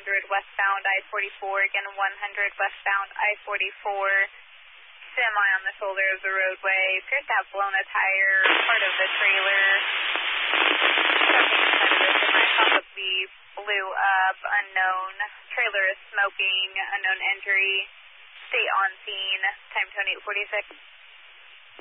westbound I-44, again 100 westbound I-44, semi on the shoulder of the roadway, appears to have blown a tire, part of the trailer, probably blew up, unknown, trailer is smoking, unknown injury, state on scene, time tone 8:46.